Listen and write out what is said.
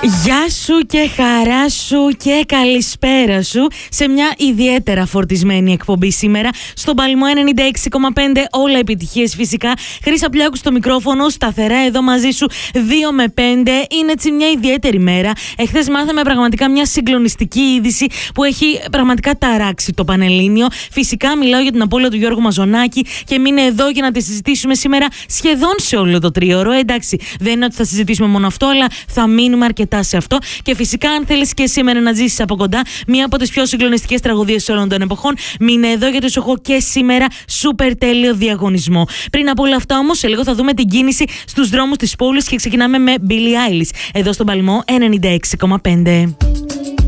Γεια σου και χαρά σου και καλησπέρα σου σε μια ιδιαίτερα φορτισμένη εκπομπή σήμερα στον Παλμό 96,5. Όλα επιτυχίες φυσικά. Χρύσα Πλιάκου στο μικρόφωνο, σταθερά εδώ μαζί σου 2 με 5. Είναι έτσι μια ιδιαίτερη μέρα. Εχθές μάθαμε πραγματικά μια συγκλονιστική είδηση που έχει πραγματικά ταράξει το Πανελλήνιο. Φυσικά μιλάω για την απώλεια του Γιώργου Μαζονάκη και μείνε εδώ για να τη συζητήσουμε σήμερα σχεδόν σε όλο το τρίωρο. Εντάξει, δεν είναι ότι θα συζητήσουμε μόνο αυτό, αλλά θα μείνουμε αρκετά σε αυτό. Και φυσικά, αν θέλεις και σήμερα να ζήσεις από κοντά μία από τις πιο συγκλονιστικές τραγωδίες όλων των εποχών, μείνε εδώ γιατί σου έχω και σήμερα σούπερ τέλειο διαγωνισμό. Πριν από όλα αυτά, όμως, σε λίγο θα δούμε την κίνηση στους δρόμους της πόλης και ξεκινάμε με Billie Eilish εδώ στον Παλμό 96,5.